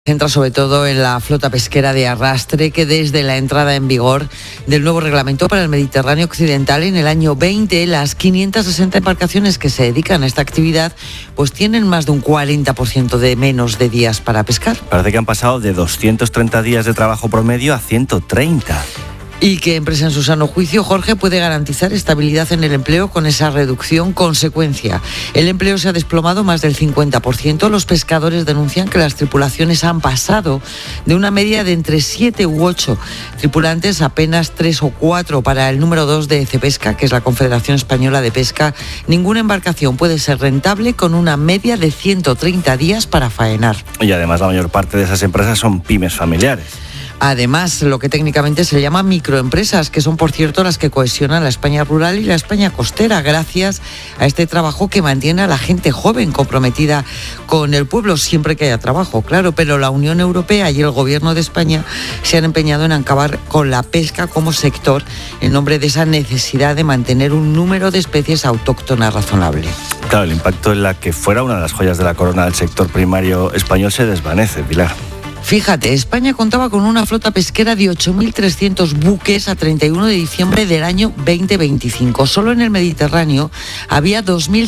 Centra sobre todo en la flota pesquera de arrastre, que desde la entrada en vigor del nuevo reglamento para el Mediterráneo occidental en el año 20, las 560 embarcaciones que se dedican a esta actividad pues tienen más de un 40% de menos de días para pescar. Parece que han pasado de 230 días de trabajo promedio a 130. Y que Empresa en su sano juicio, Jorge, puede garantizar estabilidad en el empleo con esa reducción consecuencia. El empleo se ha desplomado más del 50%. Los pescadores denuncian que las tripulaciones han pasado de una media de entre 7 u 8 tripulantes a apenas 3 o 4 para el número 2 de Cepesca, que es la Confederación Española de Pesca. Ninguna embarcación puede ser rentable con una media de 130 días para faenar. Y además la mayor parte de esas empresas son pymes familiares. Además, lo que técnicamente se llama microempresas, que son, por cierto, las que cohesionan la España rural y la España costera, gracias a este trabajo que mantiene a la gente joven comprometida con el pueblo, siempre que haya trabajo, claro. Pero la Unión Europea y el Gobierno de España se han empeñado en acabar con la pesca como sector en nombre de esa necesidad de mantener un número de especies autóctonas razonable. Claro, el impacto en la que fuera una de las joyas de la corona del sector primario español se desvanece, Pilar. Fíjate, España contaba con una flota pesquera de 8.300 buques a 31 de diciembre del año 2025. Solo en el Mediterráneo había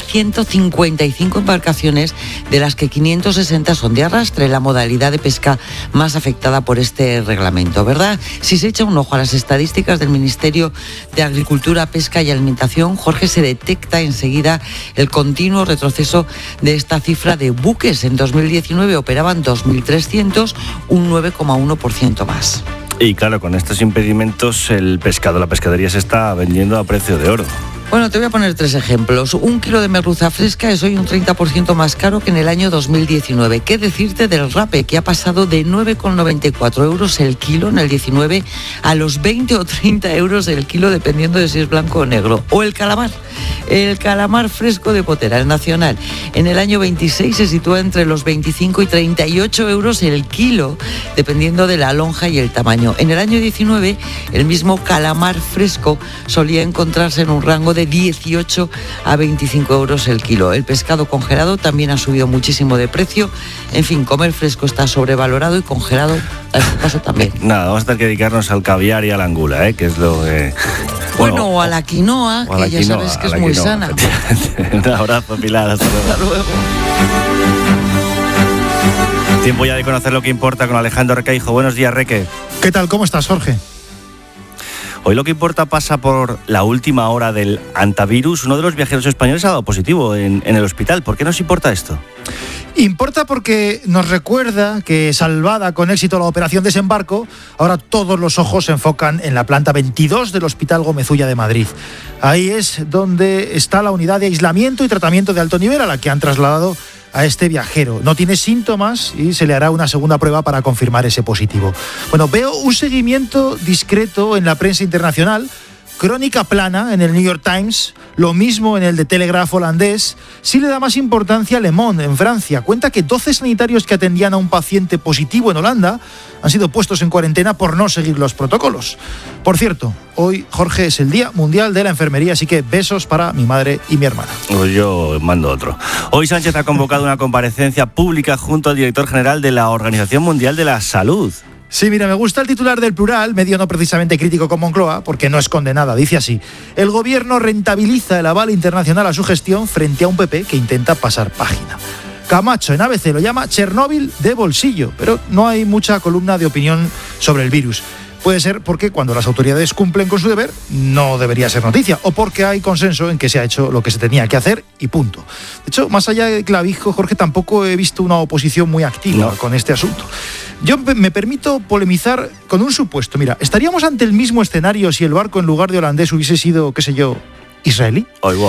2.155 embarcaciones, de las que 560 son de arrastre, la modalidad de pesca más afectada por este reglamento, ¿verdad? Si se echa un ojo a las estadísticas del Ministerio de Agricultura, Pesca y Alimentación, Jorge, se detecta enseguida el continuo retroceso de esta cifra de buques. En 2019 operaban 2.300, un 9,1% más. Y claro, con estos impedimentos la pescadería se está vendiendo a precio de oro. Bueno, te voy a poner 3 ejemplos. 1 kilo de merluza fresca es hoy un 30% más caro que en el año 2019. ¿Qué decirte del rape, que ha pasado de 9,94 euros el kilo en el 19 a los 20 o 30 euros el kilo, dependiendo de si es blanco o negro? O el calamar fresco de Potera, el nacional. En el año 26 se sitúa entre los 25 y 38 euros el kilo, dependiendo de la lonja y el tamaño. En el año 19, el mismo calamar fresco solía encontrarse en un rango de 18 a 25 euros el kilo. El pescado congelado también ha subido muchísimo de precio. En fin, comer fresco está sobrevalorado y congelado a este paso también. Nada, vamos a tener que dedicarnos al caviar y a la angula, que es lo que... Bueno, o a la quinoa, que ya sabes que es muy sana. Un abrazo, Pilar. Hasta luego. Hasta luego. Tiempo ya de conocer lo que importa con Alejandro Requeijo. Buenos días, Reque. ¿Qué tal? ¿Cómo estás, Jorge? Hoy lo que importa pasa por la última hora del antivirus. Uno de los viajeros españoles ha dado positivo en el hospital. ¿Por qué nos importa esto? Importa porque nos recuerda que, salvada con éxito la operación Desembarco, ahora todos los ojos se enfocan en la planta 22 del Hospital Gómez Ulla de Madrid. Ahí es donde está la unidad de aislamiento y tratamiento de alto nivel a la que han trasladado a este viajero. No tiene síntomas y se le hará una segunda prueba para confirmar ese positivo. Bueno, veo un seguimiento discreto en la prensa internacional, crónica plana en el New York Times, lo mismo en el de Telegraph holandés. Sí le da más importancia a Le Monde en Francia. Cuenta que 12 sanitarios que atendían a un paciente positivo en Holanda han sido puestos en cuarentena por no seguir los protocolos. Por cierto, hoy, Jorge, es el Día Mundial de la Enfermería, así que besos para mi madre y mi hermana. Pues yo mando otro. Hoy Sánchez ha convocado una comparecencia pública junto al director general de la Organización Mundial de la Salud. Sí, mira, me gusta el titular del Plural, medio no precisamente crítico con Moncloa, porque no esconde nada. Dice así: el gobierno rentabiliza el aval internacional a su gestión frente a un PP que intenta pasar página. Camacho en ABC lo llama Chernóbil de bolsillo, pero no hay mucha columna de opinión sobre el virus. Puede ser porque cuando las autoridades cumplen con su deber, no debería ser noticia, o porque hay consenso en que se ha hecho lo que se tenía que hacer y punto. De hecho, más allá de clavijo, Jorge, tampoco he visto una oposición muy activa con este asunto. Yo me permito polemizar con un supuesto. Mira, ¿estaríamos ante el mismo escenario si el barco en lugar de holandés hubiese sido, qué sé yo, israelí?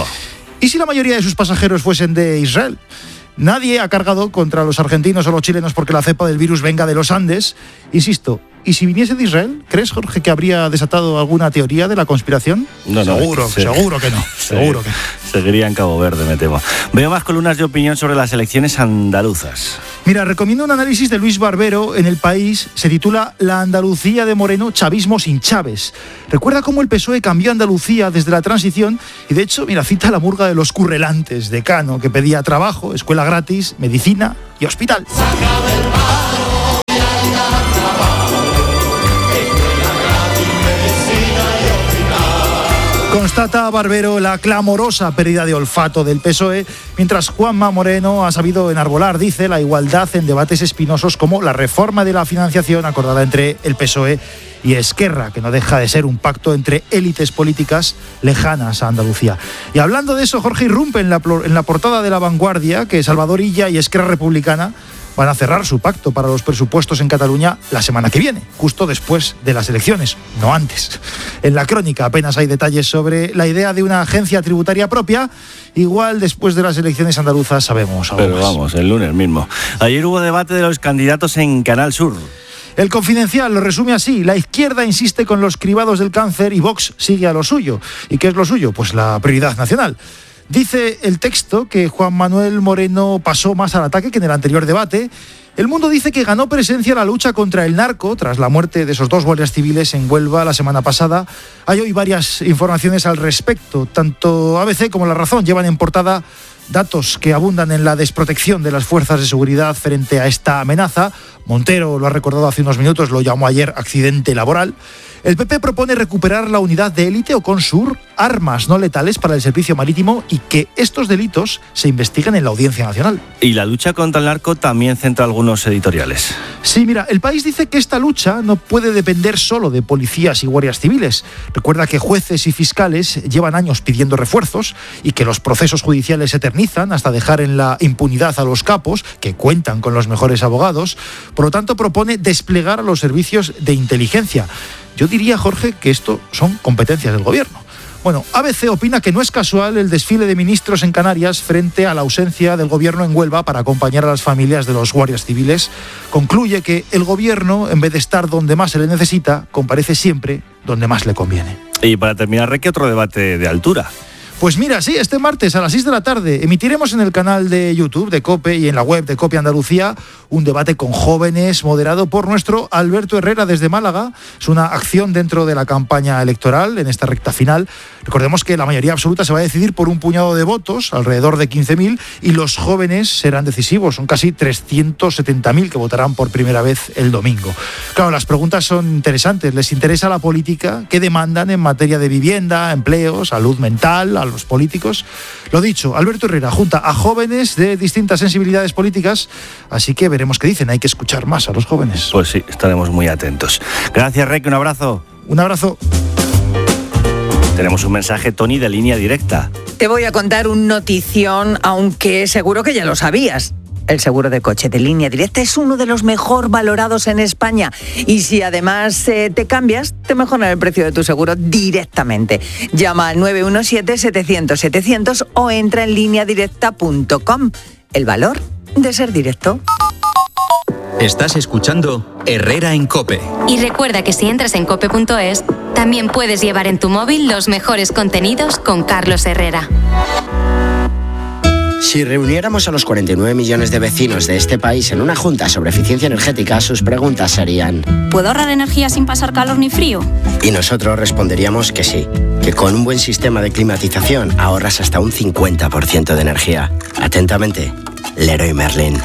¿Y si la mayoría de sus pasajeros fuesen de Israel? Nadie ha cargado contra los argentinos o los chilenos porque la cepa del virus venga de los Andes. Insisto, ¿y si viniese de Israel? ¿Crees, Jorge, que habría desatado alguna teoría de la conspiración? No, seguro que no. Seguro que no. Seguiría en Cabo Verde, me temo. Veo más columnas de opinión sobre las elecciones andaluzas. Mira, recomiendo un análisis de Luis Barbero en El País. Se titula La Andalucía de Moreno, chavismo sin Chávez. Recuerda cómo el PSOE cambió Andalucía desde la transición y, de hecho, mira, cita la murga de los currelantes de Cano, que pedía trabajo, escuela gratis, medicina y hospital. Constata Barbero la clamorosa pérdida de olfato del PSOE, mientras Juanma Moreno ha sabido enarbolar, dice, la igualdad en debates espinosos como la reforma de la financiación acordada entre el PSOE y Esquerra, que no deja de ser un pacto entre élites políticas lejanas a Andalucía. Y hablando de eso, Jorge, irrumpe en la portada de La Vanguardia que Salvador Illa y Esquerra Republicana van a cerrar su pacto para los presupuestos en Cataluña la semana que viene, justo después de las elecciones, no antes. En la crónica apenas hay detalles sobre la idea de una agencia tributaria propia. Igual después de las elecciones andaluzas sabemos algo Pero más. vamos, el lunes mismo. Ayer hubo debate de los candidatos en Canal Sur. El Confidencial lo resume así: la izquierda insiste con los cribados del cáncer y Vox sigue a lo suyo. ¿Y qué es lo suyo? Pues la prioridad nacional. Dice el texto que Juan Manuel Moreno pasó más al ataque que en el anterior debate. El Mundo dice que ganó presencia la lucha contra el narco tras la muerte de esos 2 guardias civiles en Huelva la semana pasada. Hay hoy varias informaciones al respecto. Tanto ABC como La Razón llevan en portada datos que abundan en la desprotección de las fuerzas de seguridad frente a esta amenaza. Montero lo ha recordado hace unos minutos, lo llamó ayer accidente laboral. El PP propone recuperar la unidad de élite o Consur, armas no letales para el servicio marítimo y que estos delitos se investiguen en la Audiencia Nacional. Y la lucha contra el narco también centra algunos editoriales. Sí, mira, El País dice que esta lucha no puede depender solo de policías y guardias civiles. Recuerda que jueces y fiscales llevan años pidiendo refuerzos y que los procesos judiciales se eternizan hasta dejar en la impunidad a los capos, que cuentan con los mejores abogados. Por lo tanto, propone desplegar a los servicios de inteligencia. Yo diría, Jorge, que esto son competencias del gobierno. Bueno, ABC opina que no es casual el desfile de ministros en Canarias frente a la ausencia del gobierno en Huelva para acompañar a las familias de los guardias civiles. Concluye que el gobierno, en vez de estar donde más se le necesita, comparece siempre donde más le conviene. Y para terminar, Reque, otro debate de altura. Pues mira, sí, este martes a las 6 de la tarde emitiremos en el canal de YouTube de COPE y en la web de COPE Andalucía un debate con jóvenes moderado por nuestro Alberto Herrera desde Málaga. Es una acción dentro de la campaña electoral en esta recta final. Recordemos que la mayoría absoluta se va a decidir por un puñado de votos, alrededor de 15.000, y los jóvenes serán decisivos. Son casi 370.000 que votarán por primera vez el domingo. Claro, las preguntas son interesantes. ¿Les interesa la política? ¿Qué demandan en materia de vivienda, empleo, salud mental, a los políticos? Lo dicho, Alberto Herrera junta a jóvenes de distintas sensibilidades políticas, así que veremos qué dicen. Hay que escuchar más a los jóvenes. Pues sí, estaremos muy atentos. Gracias, Reque, un abrazo. Un abrazo. Tenemos un mensaje, Tony, de Línea Directa. Te voy a contar un notición, aunque seguro que ya lo sabías. El seguro de coche de Línea Directa es uno de los mejor valorados en España. Y si además te cambias, te mejoran el precio de tu seguro directamente. Llama al 917-700-700 o entra en lineadirecta.com. El valor de ser directo. Estás escuchando Herrera en COPE. Y recuerda que si entras en cope.es, también puedes llevar en tu móvil los mejores contenidos con Carlos Herrera. Si reuniéramos a los 49 millones de vecinos de este país en una junta sobre eficiencia energética, sus preguntas serían: ¿puedo ahorrar energía sin pasar calor ni frío? Y nosotros responderíamos que sí, que con un buen sistema de climatización ahorras hasta un 50% de energía. Atentamente, Leroy Merlin.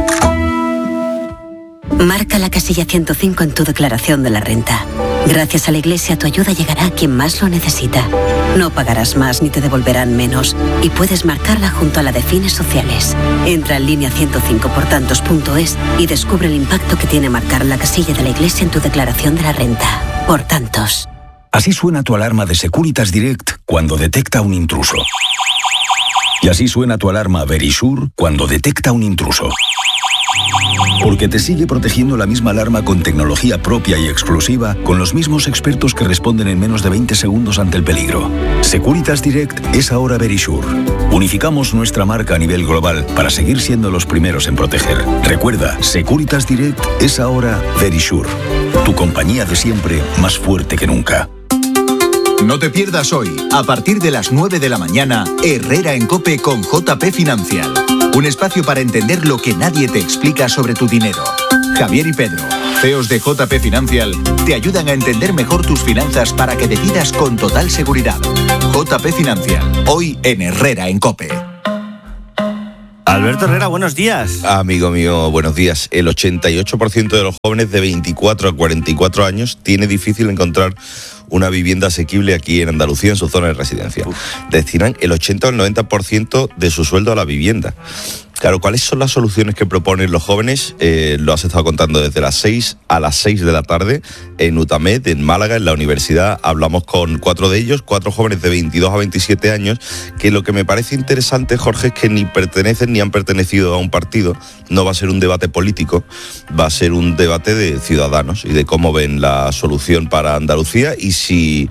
Marca la casilla 105 en tu declaración de la renta. Gracias a la Iglesia, tu ayuda llegará a quien más lo necesita. No pagarás más ni te devolverán menos. Y puedes marcarla junto a la de fines sociales. Entra en línea105portantos.es y descubre el impacto que tiene marcar la casilla de la Iglesia en tu declaración de la renta. Por tantos. Así suena tu alarma de Securitas Direct cuando detecta un intruso. Y así suena tu alarma Verisure cuando detecta un intruso. Porque te sigue protegiendo la misma alarma con tecnología propia y exclusiva, con los mismos expertos que responden en menos de 20 segundos ante el peligro. Securitas Direct es ahora Verisure. Unificamos nuestra marca a nivel global para seguir siendo los primeros en proteger. Recuerda, Securitas Direct es ahora Verisure. Tu compañía de siempre, más fuerte que nunca. No te pierdas hoy, a partir de las 9 de la mañana, Herrera en COPE con JP Financial. Un espacio para entender lo que nadie te explica sobre tu dinero. Javier y Pedro, CEOs de JP Financial, te ayudan a entender mejor tus finanzas para que decidas con total seguridad. JP Financial, hoy en Herrera en COPE. Alberto Herrera, buenos días. Amigo mío, buenos días. El 88% de los jóvenes de 24 a 44 años tiene difícil encontrar una vivienda asequible aquí en Andalucía, en su zona de residencia. Destinan el 80 o el 90% de su sueldo a la vivienda. Claro, ¿cuáles son las soluciones que proponen los jóvenes? Lo has estado contando desde las 6 a las 6 de la tarde en UTAMED, en Málaga, en la universidad. Hablamos con 4 de ellos, 4 jóvenes de 22 a 27 años, que lo que me parece interesante, Jorge, es que ni pertenecen ni han pertenecido a un partido. No va a ser un debate político, va a ser un debate de ciudadanos y de cómo ven la solución para Andalucía y si,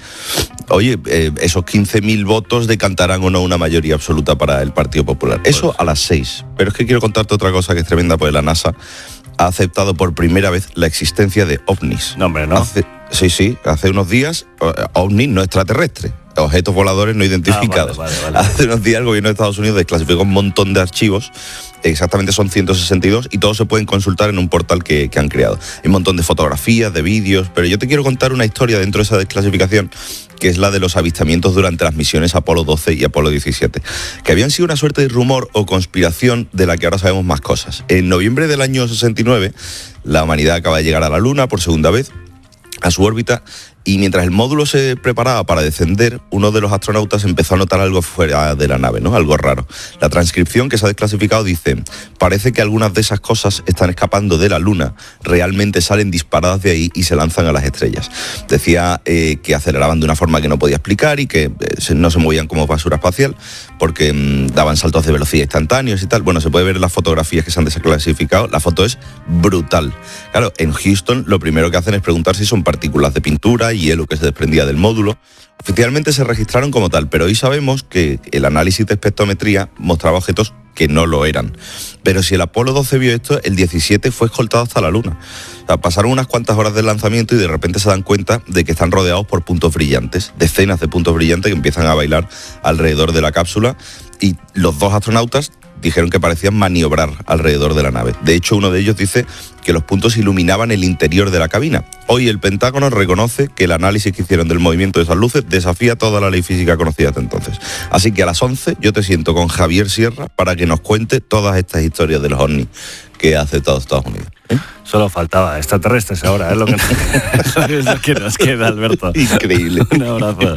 esos 15.000 votos decantarán o no una mayoría absoluta para el Partido Popular. Eso a las 6. Pero es que quiero contarte otra cosa que es tremenda, porque la NASA ha aceptado por primera vez la existencia de ovnis. No, hombre, ¿no? Hace unos días, ovnis no extraterrestres, objetos voladores no identificados. Vale. Hace unos días el gobierno de Estados Unidos desclasificó un montón de archivos, exactamente son 162, y todos se pueden consultar en un portal que han creado. Hay un montón de fotografías, de vídeos, pero yo te quiero contar una historia dentro de esa desclasificación, que es la de los avistamientos durante las misiones Apolo 12 y Apolo 17, que habían sido una suerte de rumor o conspiración de la que ahora sabemos más cosas. En noviembre del año 69, la humanidad acaba de llegar a la Luna por segunda vez, a su órbita, y mientras el módulo se preparaba para descender, uno de los astronautas empezó a notar algo fuera de la nave, ¿no? Algo raro. La transcripción que se ha desclasificado dice: parece que algunas de esas cosas están escapando de la Luna, realmente salen disparadas de ahí y se lanzan a las estrellas. Decía que aceleraban de una forma que no podía explicar y que no se movían como basura espacial porque daban saltos de velocidad instantáneos y tal. Bueno, se puede ver las fotografías que se han desclasificado. La foto es brutal. Claro, en Houston lo primero que hacen es preguntar si son partículas de pintura, hielo que se desprendía del módulo. Oficialmente se registraron como tal, pero hoy sabemos que el análisis de espectrometría mostraba objetos que no lo eran. Pero si el Apolo 12 vio esto, el 17 fue escoltado hasta la Luna. O sea, pasaron unas cuantas horas del lanzamiento y de repente se dan cuenta de que están rodeados por puntos brillantes, decenas de puntos brillantes que empiezan a bailar alrededor de la cápsula, y los 2 astronautas dijeron que parecían maniobrar alrededor de la nave. De hecho, uno de ellos dice que los puntos iluminaban el interior de la cabina. Hoy el Pentágono reconoce que el análisis que hicieron del movimiento de esas luces desafía toda la ley física conocida hasta entonces. Así que a las 11 yo te siento con Javier Sierra para que nos cuente todas estas historias de los ovnis que ha aceptado Estados Unidos. Solo faltaba extraterrestres ahora, es lo que nos queda, Alberto. Increíble. Un abrazo.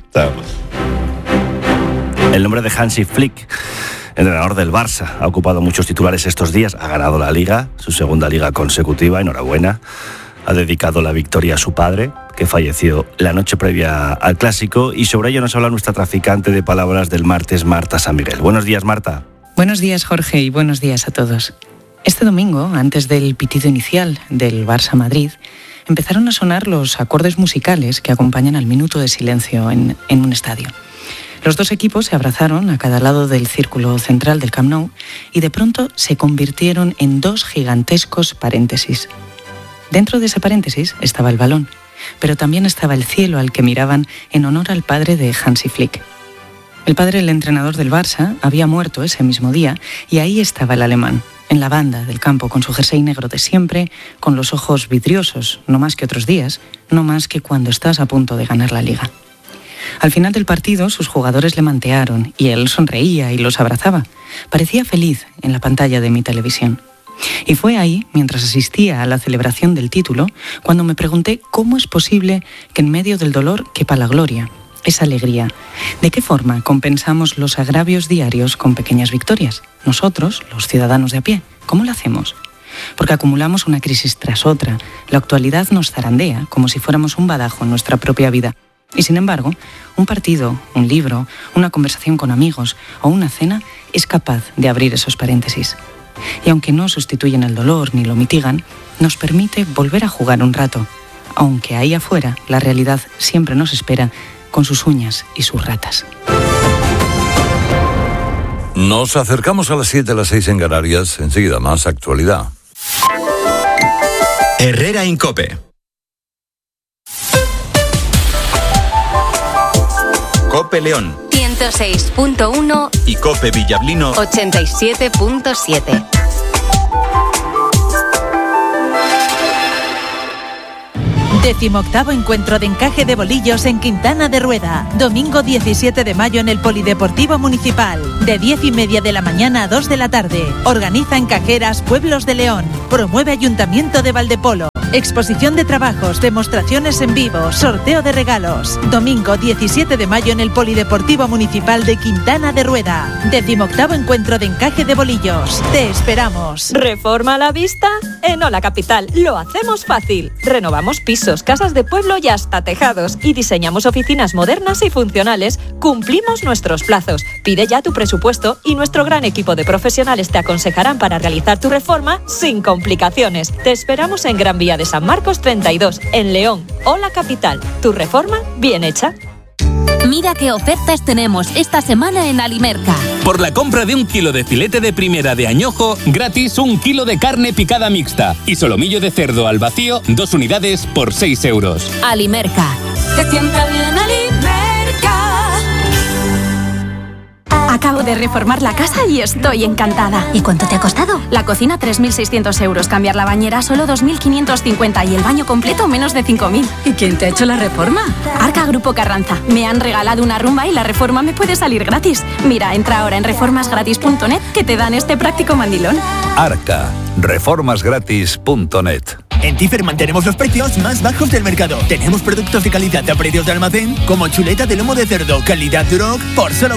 El nombre de Hansi Flick, entrenador del Barça, ha ocupado muchos titulares estos días, ha ganado la Liga, su segunda Liga consecutiva, enhorabuena. Ha dedicado la victoria a su padre, que falleció la noche previa al Clásico, y sobre ello nos habla nuestra traficante de palabras del martes, Marta San Miguel. Buenos días, Marta. Buenos días, Jorge, y buenos días a todos. Este domingo, antes del pitido inicial del Barça-Madrid, empezaron a sonar los acordes musicales que acompañan al minuto de silencio en un estadio. Los 2 equipos se abrazaron a cada lado del círculo central del Camp Nou y de pronto se convirtieron en 2 gigantescos paréntesis. Dentro de ese paréntesis estaba el balón, pero también estaba el cielo al que miraban en honor al padre de Hansi Flick. El padre del entrenador del Barça había muerto ese mismo día y ahí estaba el alemán, en la banda del campo con su jersey negro de siempre, con los ojos vidriosos, no más que otros días, no más que cuando estás a punto de ganar la Liga. Al final del partido, sus jugadores le mantearon y él sonreía y los abrazaba. Parecía feliz en la pantalla de mi televisión. Y fue ahí, mientras asistía a la celebración del título, cuando me pregunté cómo es posible que en medio del dolor quepa la gloria, esa alegría. ¿De qué forma compensamos los agravios diarios con pequeñas victorias? Nosotros, los ciudadanos de a pie, ¿cómo lo hacemos? Porque acumulamos una crisis tras otra. La actualidad nos zarandea como si fuéramos un badajo en nuestra propia vida. Y sin embargo, un partido, un libro, una conversación con amigos o una cena es capaz de abrir esos paréntesis. Y aunque no sustituyen el dolor ni lo mitigan, nos permite volver a jugar un rato, aunque ahí afuera la realidad siempre nos espera con sus uñas y sus ratas. Nos acercamos a las 7, a las 6 en Canarias, enseguida más actualidad. Herrera en COPE. COPE León 106.1 y COPE Villablino 87.7. 18º Encuentro de Encaje de Bolillos en Quintana de Rueda. Domingo 17 de mayo en el Polideportivo Municipal. De 10:30 de la mañana a 2 de la tarde. Organiza Encajeras Pueblos de León. Promueve Ayuntamiento de Valdepolo. Exposición de trabajos, demostraciones en vivo, sorteo de regalos. Domingo 17 de mayo en el Polideportivo Municipal de Quintana de Rueda. 18º Encuentro de Encaje de Bolillos. Te esperamos. ¿Reforma a la vista? En Ola Capital lo hacemos fácil. Renovamos pisos, casas de pueblo y hasta tejados. Y diseñamos oficinas modernas y funcionales. Cumplimos nuestros plazos. Pide ya tu presupuesto y nuestro gran equipo de profesionales te aconsejarán para realizar tu reforma sin complicaciones. Te esperamos en Gran Vía de San Marcos 32, en León. Ola Capital. Tu reforma bien hecha. Mira qué ofertas tenemos esta semana en Alimerca. Por la compra de 1 kilo de filete de primera de añojo, gratis 1 kilo de carne picada mixta. Y solomillo de cerdo al vacío, 2 unidades por 6 euros. Alimerca. Te sienta bien Alimerca. Acabo de reformar la casa y estoy encantada. ¿Y cuánto te ha costado? La cocina 3.600 euros, cambiar la bañera solo 2.550 y el baño completo menos de 5.000. ¿Y quién te ha hecho la reforma? Arca Grupo Carranza. Me han regalado una rumba y la reforma me puede salir gratis. Mira, entra ahora en reformasgratis.net que te dan este práctico mandilón. Arca, reformasgratis.net. En Tifer mantenemos los precios más bajos del mercado. Tenemos productos de calidad a precios de almacén, como chuleta de lomo de cerdo, calidad Duroc, por solo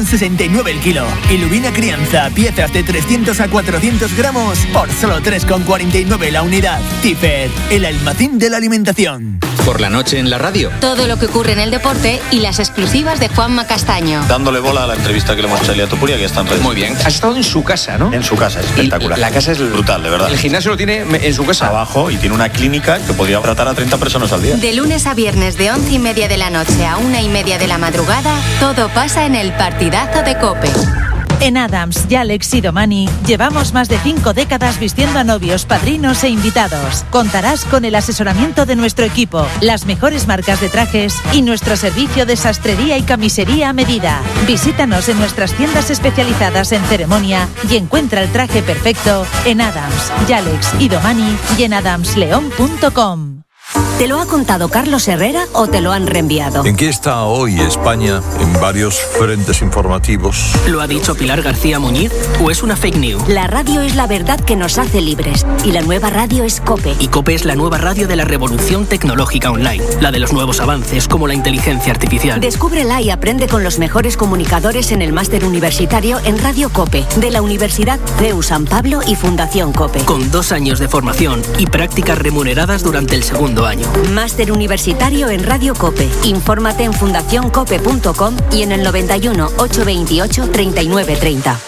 4,69 el kilo. Y lubina crianza, piezas de 300 a 400 gramos, por solo 3,49 la unidad. Tifer, el almacén de la alimentación. Por la noche en la radio. Todo lo que ocurre en el deporte y las exclusivas de Juanma Castaño. Dándole bola a la entrevista que le hemos hecho a Elia Topuria, que está en redes. Muy bien. Has estado en su casa, ¿no? En su casa, es espectacular. La casa es brutal, de verdad. El gimnasio lo tiene en su casa. Abajo, y tiene una clínica que podría tratar a 30 personas al día. De lunes a viernes de 11:30 de la noche a 1:30 de la madrugada, todo pasa en el partidazo de COPE. En Adams, Yalex y Domani llevamos más de 5 décadas vistiendo a novios, padrinos e invitados. Contarás con el asesoramiento de nuestro equipo, las mejores marcas de trajes y nuestro servicio de sastrería y camisería a medida. Visítanos en nuestras tiendas especializadas en ceremonia y encuentra el traje perfecto en Adams, Yalex y Domani y en adamsleon.com. ¿Te lo ha contado Carlos Herrera o te lo han reenviado? ¿En qué está hoy España en varios frentes informativos? ¿Lo ha dicho Pilar García Muñiz o es una fake news? La radio es la verdad que nos hace libres y la nueva radio es COPE. Y COPE es la nueva radio de la revolución tecnológica online, la de los nuevos avances como la inteligencia artificial. Descúbrela y aprende con los mejores comunicadores en el máster universitario en Radio COPE de la Universidad CEU San Pablo y Fundación COPE. Con 2 años de formación y prácticas remuneradas durante el segundo año. Máster universitario en Radio COPE. Infórmate en fundacioncope.com y en el 91 828 3930.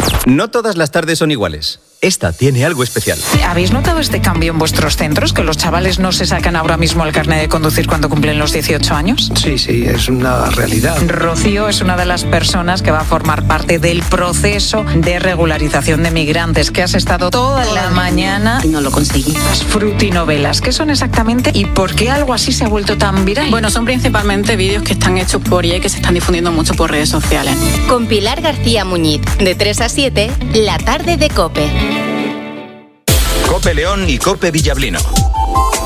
No todas las tardes son iguales. Esta tiene algo especial. ¿Habéis notado este cambio en vuestros centros? ¿Que los chavales no se sacan ahora mismo el carnet de conducir cuando cumplen los 18 años? Sí, es una realidad. Rocío es una de las personas que va a formar parte del proceso de regularización de migrantes, que has estado toda la mañana... Y no lo conseguí. Las frutinovelas, ¿qué son exactamente y por qué algo así se ha vuelto tan viral? Bueno, son principalmente vídeos que están hechos por IA y que se están difundiendo mucho por redes sociales. Con Pilar García Muñiz, de 3 a 7, la tarde de COPE. COPE León y COPE Villablino.